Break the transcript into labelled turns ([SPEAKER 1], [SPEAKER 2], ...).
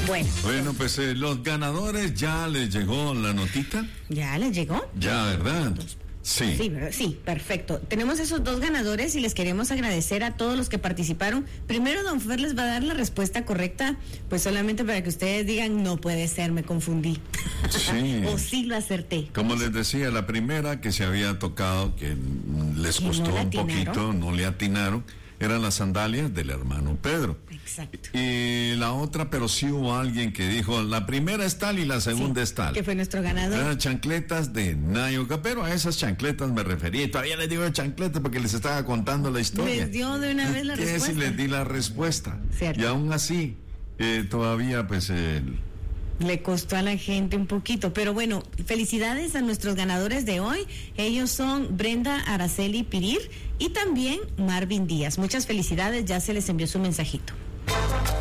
[SPEAKER 1] Bueno, pues los ganadores, ¿ya les llegó la notita?
[SPEAKER 2] ¿Ya les llegó?
[SPEAKER 1] Ya, ¿verdad? Sí.
[SPEAKER 2] Sí, perfecto. Tenemos esos 2 ganadores y les queremos agradecer a todos los que participaron. Primero, don Fer les va a dar la respuesta correcta, pues solamente para que ustedes digan, no puede ser, me confundí.
[SPEAKER 1] Sí.
[SPEAKER 2] O sí lo acerté.
[SPEAKER 1] Como les decía, la primera que se había tocado, que les costó un poquito, no le atinaron, eran las sandalias del hermano Pedro.
[SPEAKER 2] Exacto.
[SPEAKER 1] Y la otra, pero sí hubo alguien que dijo, la primera es tal y la segunda es tal.
[SPEAKER 2] Que fue nuestro ganador.
[SPEAKER 1] Eran chancletas de Nayoka, pero a esas chancletas me refería, y todavía les digo chancletas porque les estaba contando la historia.
[SPEAKER 2] Les dio de una vez la respuesta.
[SPEAKER 1] Sí, les di la respuesta.
[SPEAKER 2] Cierto.
[SPEAKER 1] Y aún así, todavía pues...
[SPEAKER 2] Le costó a la gente un poquito, pero bueno, felicidades a nuestros ganadores de hoy. Ellos son Brenda Araceli Pirir y también Marvin Díaz. Muchas felicidades, ya se les envió su mensajito.